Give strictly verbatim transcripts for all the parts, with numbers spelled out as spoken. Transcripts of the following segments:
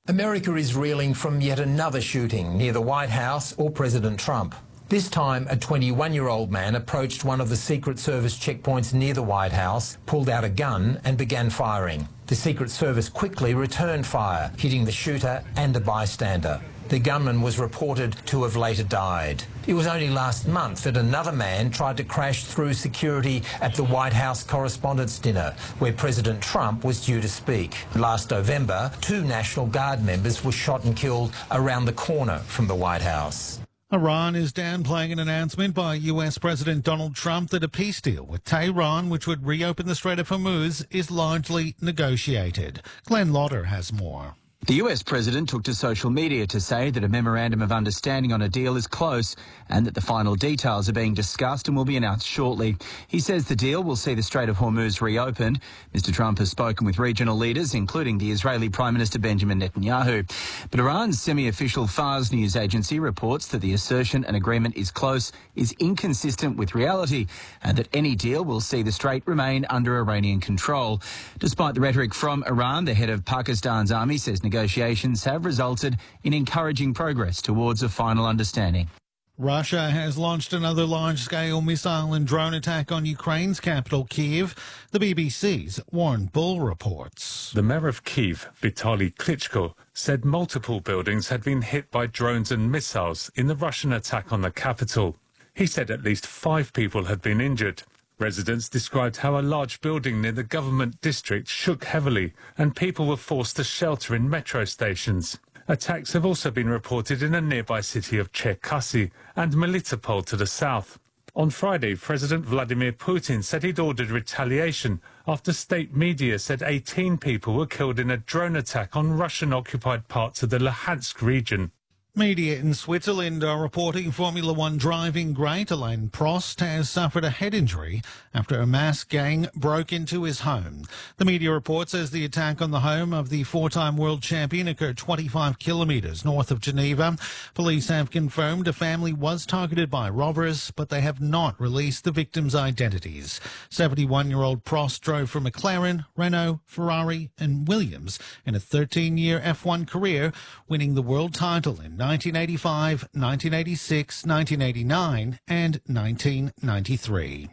America is reeling from yet another shooting near the White House or President Trump. This time, a twenty-one-year-old man approached one of the Secret Service checkpoints near the White House, pulled out a gun and began firing. The Secret Service quickly returned fire, hitting the shooter and a bystander. The gunman was reported to have later died. It was only last month that another man tried to crash through security at the White House Correspondents' Dinner, where President Trump was due to speak. Last November, two National Guard members were shot and killed around the corner from the White House. Iran is downplaying an announcement by U S President Donald Trump that a peace deal with Tehran, which would reopen the Strait of Hormuz, is largely negotiated. Glenn Lauder has more. The U S president took to social media to say that a memorandum of understanding on a deal is close and that the final details are being discussed and will be announced shortly. He says the deal will see the Strait of Hormuz reopened. Mister Trump has spoken with regional leaders, including the Israeli Prime Minister Benjamin Netanyahu. But Iran's semi-official Fars news agency reports that the assertion an agreement is close is inconsistent with reality and that any deal will see the strait remain under Iranian control. Despite the rhetoric from Iran, the head of Pakistan's army says negotiations have resulted in encouraging progress towards a final understanding. Russia has launched another large-scale missile and drone attack on Ukraine's capital, Kyiv. The B B C's Warren Bull reports. The mayor of Kyiv, Vitaly Klitschko, said multiple buildings had been hit by drones and missiles in the Russian attack on the capital. He said at least five people had been injured. Residents described how a large building near the government district shook heavily and people were forced to shelter in metro stations. Attacks have also been reported in a nearby city of Cherkasy and Melitopol to the south. On Friday, President Vladimir Putin said he'd ordered retaliation after state media said eighteen people were killed in a drone attack on Russian-occupied parts of the Luhansk region. Media in Switzerland are reporting Formula One driving great Alain Prost has suffered a head injury after a masked gang broke into his home. The media report says the attack on the home of the four-time world champion occurred twenty-five kilometres north of Geneva. Police have confirmed a family was targeted by robbers, but they have not released the victims' identities. seventy-one-year-old Prost drove for McLaren, Renault, Ferrari and Williams in a thirteen-year F one career, winning the world title in nineteen eighty-five, nineteen eighty-six, nineteen eighty-nine and nineteen ninety-three.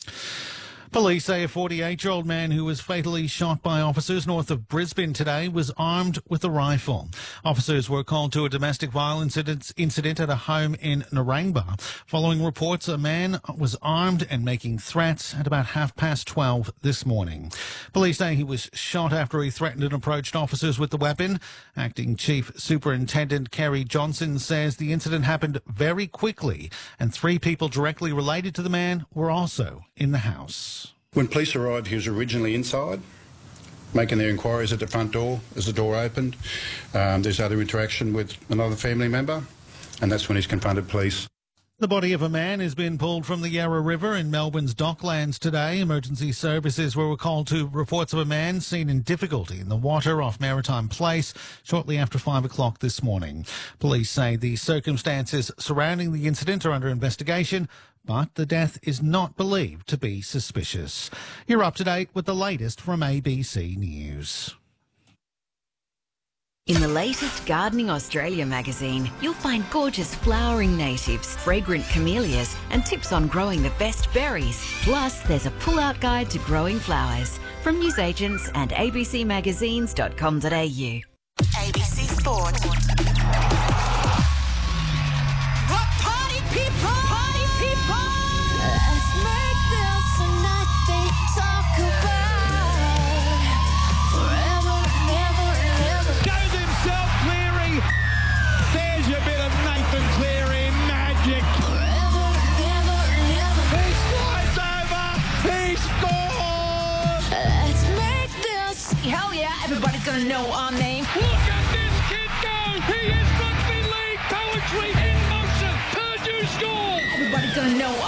Police say a forty-eight-year-old man who was fatally shot by officers north of Brisbane today was armed with a rifle. Officers were called to a domestic violence incident at a home in Narangba. Following reports, a man was armed and making threats at about half past twelve this morning. Police say he was shot after he threatened and approached officers with the weapon. Acting Chief Superintendent Kerry Johnson says the incident happened very quickly and three people directly related to the man were also in the house. When police arrived, he was originally inside, making their inquiries at the front door as the door opened. Um, there's other interaction with another family member, and that's when he's confronted police. The body of a man has been pulled from the Yarra River in Melbourne's Docklands today. Emergency services were called to reports of a man seen in difficulty in the water off Maritime Place shortly after five o'clock this morning. Police say the circumstances surrounding the incident are under investigation, but the death is not believed to be suspicious. You're up to date with the latest from A B C News. In the latest Gardening Australia magazine, you'll find gorgeous flowering natives, fragrant camellias and tips on growing the best berries. Plus, there's a pull-out guide to growing flowers from newsagents and a b c magazines dot com dot a u. A B C Sport. What party people? Party people! Let's make this a night they talk about. Forever and ever and ever. Goes himself, Cleary. There's your bit of Nathan Cleary magic. Forever and ever and ever. He slides over. He scores. Let's make this. Hell yeah, everybody's gonna know our name. Look at this kid go. He is rugby league poetry in motion. Purdue score. Everybody's gonna know